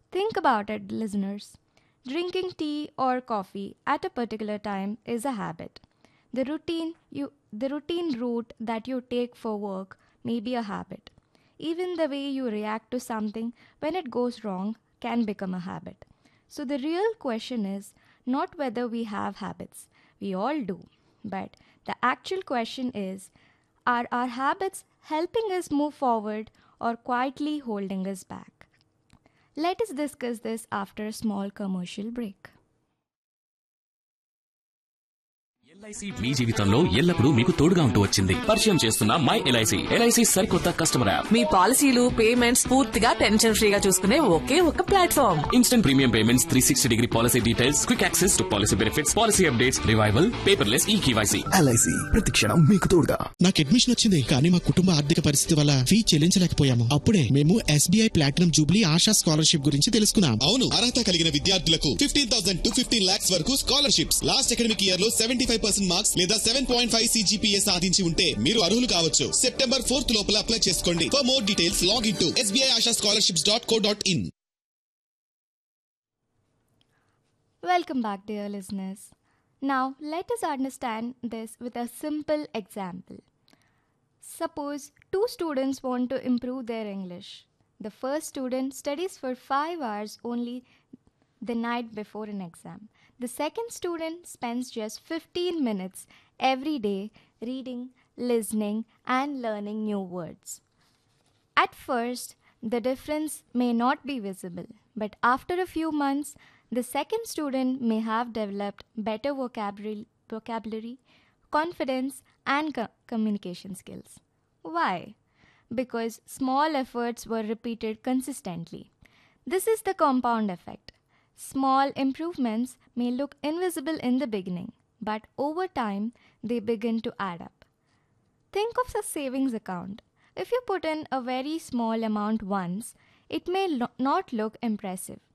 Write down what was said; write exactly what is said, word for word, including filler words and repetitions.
Think about it, listeners. Drinking tea or coffee at a particular time is a habit. The routine you the routine route that you take for work may be a habit. Even the way you react to something when it goes wrong can become a habit. So the real question is not whether we have habits. We all do. But the actual question is, are our habits helping us move forward or quietly holding us back? Let us discuss this after a small commercial break. LIC మీ జీవితంలో ఎల్లప్పుడూ మీకు తోడుగా ఉంటూ వచ్చింది. పరిచయం చేస్తున్న my LIC. LIC సరికొత్త customer app. మీ పాలసీలు పేమెంట్స్ పూర్తిగా టెన్షన్ ఫ్రీగా చూసుకునే ఒకే ఒక platform. Instant premium payments, three sixty degree policy details, quick access to policy benefits, policy updates, revival, paperless ఈ కేవైసీ. ఎల్ఐసి ప్రతి క్షణం మీకు తోడుగా. నాకు అడ్మిషన్ వచ్చింది, కానీ మా కుటుంబ ఆర్థిక పరిస్థితి వల్ల ఫీ చెల్లించలేకపోయాము. అప్పుడే మేము SBI platinum Jubilee ASHA scholarship గురించి తెలుసుకున్నాం. అవును, అర్హత కలిగిన విద్యార్థులకు fifteen thousand to fifteen lakhs వరకు స్కాలర్షిప్స్. లాస్ట్ అకాడమిక్ ఇయర్ లో సెవెంటీ ఫైవ్ పర్సెంట్ మార్క్స్ లేదా సెవెన్ పాయింట్ ఫైవ్ సిజిపిఏ సాధించి ఉంటే మీరు అర్హులు కావచ్చు. సెప్టెంబర్ ఫోర్త్ లోపల అప్లై చేసుకోండి. For more details log in to SBI ASHA scholarships dot co dot in. Welcome back, dear listeners. Now, let us understand this with a simple example. Suppose two students want to improve their English. The first student studies for five hours only the night before an exam. The second student spends just fifteen minutes every day reading, listening, and learning new words. At first, the difference may not be visible, but after a few months, the second student may have developed better vocabulary, vocabulary confidence, and co- communication skills. Why? Because small efforts were repeated consistently. This is the compound effect. Small improvements may look invisible in the beginning, but over time, they begin to add up. Think of a savings account. If you put in a very small amount once, it may lo- not look impressive.